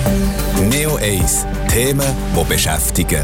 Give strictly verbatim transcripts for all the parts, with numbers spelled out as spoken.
Neo eins. Themen, die beschäftigen.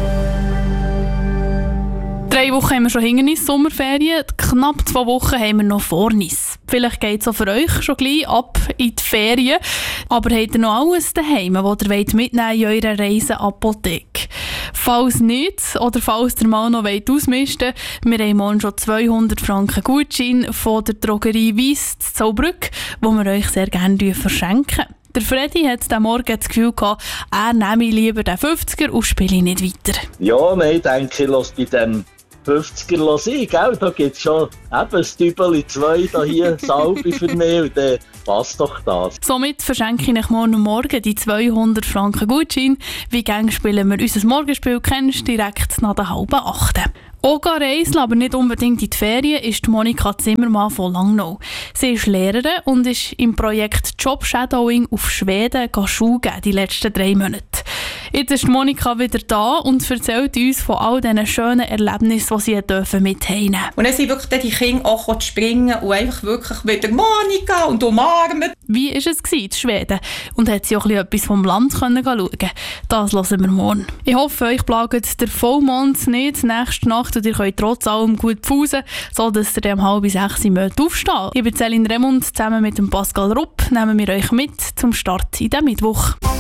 Drei Wochen haben wir schon hinter uns, Sommerferien. Knapp zwei Wochen haben wir noch vor uns. Vielleicht geht es auch für euch schon gleich ab in die Ferien. Aber habt ihr noch alles daheim, das ihr mitnehmen wollt in eurer Reiseapotheke? Falls nicht, oder falls ihr mal noch ausmisten wollt, wir haben morgen schon zweihundert Franken Gutschein von der Drogerie Weiss in Zollbrück, die wir euch sehr gerne verschenken. Der Freddy hat diesen Morgen das Gefühl gehabt, er nehme lieber den fünfziger und spiele nicht weiter. Ja, nein, denke ich, lass bei dem fünfziger sein, gell? Da gibt es schon eben ein Tübeli zwei da hier, Salbe für mich, und dann passt doch das. Somit verschenke ich euch morgen Morgen die zweihundert Franken Gutschein. Wie gern spielen wir unser Morgenspiel, kennst du direkt nach der halben achten. Auch reisen, aber nicht unbedingt in die Ferien, ist Monika Zimmermann von Langnau. Sie ist Lehrerin und ist im Projekt Job Shadowing auf Schweden Schule geben, die letzten drei Monate. Jetzt ist Monika wieder da und erzählt uns von all diesen schönen Erlebnissen, die sie dürfen mit heimnehmen. Und dann sind wirklich die Kinder auch springen und einfach wirklich wieder Monika und umarmen. Wie war es in Schweden? Und hat sie auch etwas vom Land schauen können? Das hören wir morgen. Ich hoffe, euch plagt der Vollmond nicht nächste Nacht und ihr könnt trotz allem gut pfusen, sodass ihr um halb sechs aufstehen könnt. Ich bin Céline Remund, zusammen mit dem Pascal Rupp nehmen wir euch mit zum Start in diesem Mittwoch.